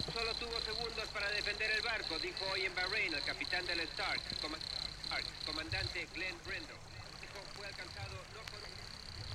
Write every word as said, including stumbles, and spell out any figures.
Solo tuvo segundos para defender el barco, dijo hoy en Bahrein el capitán del Stark, Coma- Stark, comandante Glenn Brendo. Dijo, fue alcanzado no por un...